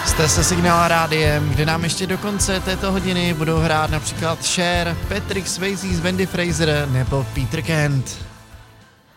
Jste se Signál rádiem, kde nám ještě do konce této hodiny budou hrát například Cher, Patrick Swayze z Wendy Fraser nebo Peter Kent.